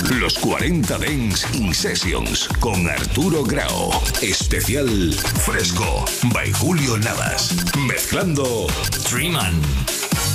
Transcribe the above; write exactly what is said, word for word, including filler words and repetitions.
Los cuarenta Dance In Sessions con Arturo Grau. Especial Fresco by Julio Navas. Mezclando Treeman.